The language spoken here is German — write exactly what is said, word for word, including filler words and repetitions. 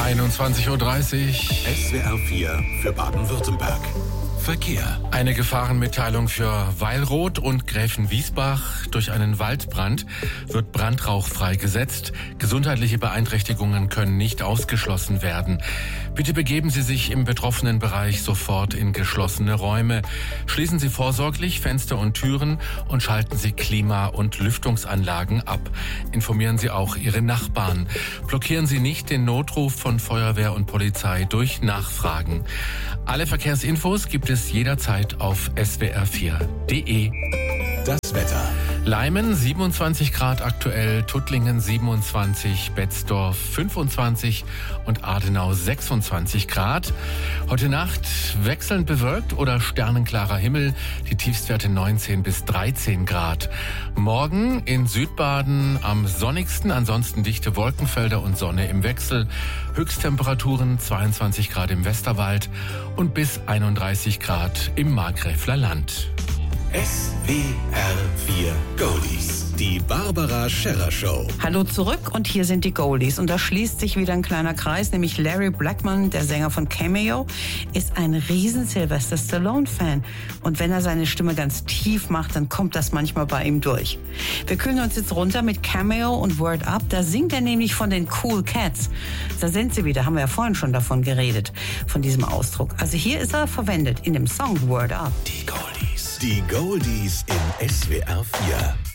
einundzwanzig Uhr dreißig. S W R vier für Baden-Württemberg. Verkehr. Eine Gefahrenmitteilung für Weilroth und Gräfenwiesbach. Durch einen Waldbrand wird Brandrauch freigesetzt. Gesundheitliche Beeinträchtigungen können nicht ausgeschlossen werden. Bitte begeben Sie sich im betroffenen Bereich sofort in geschlossene Räume. Schließen Sie vorsorglich Fenster und Türen und schalten Sie Klima- und Lüftungsanlagen ab. Informieren Sie auch Ihre Nachbarn. Blockieren Sie nicht den Notruf von Feuerwehr und Polizei durch Nachfragen. Alle Verkehrsinfos gibt es jederzeit auf s w r vier punkt d e. Das Wetter. Leimen siebenundzwanzig Grad aktuell, Tuttlingen siebenundzwanzig, Betzdorf fünfundzwanzig und Adenau sechsundzwanzig Grad. Heute Nacht wechselnd bewölkt oder sternenklarer Himmel, die Tiefstwerte neunzehn bis dreizehn Grad. Morgen in Südbaden am sonnigsten, ansonsten dichte Wolkenfelder und Sonne im Wechsel. Höchsttemperaturen zweiundzwanzig Grad im Westerwald und bis einunddreißig Grad im Markgräfler Land. S W R vier Goldies. Die Barbara Scherrer Show. Hallo zurück und hier sind die Goldies. Und da schließt sich wieder ein kleiner Kreis, nämlich Larry Blackmon, der Sänger von Cameo, ist ein riesen Sylvester Stallone-Fan. Und wenn er seine Stimme ganz tief macht, dann kommt das manchmal bei ihm durch. Wir kühlen uns jetzt runter mit Cameo und Word Up. Da singt er nämlich von den Cool Cats. Da sind sie wieder, haben wir ja vorhin schon davon geredet, von diesem Ausdruck. Also hier ist er verwendet in dem Song Word Up. Die Goldies. Die Goldies in S W R vier.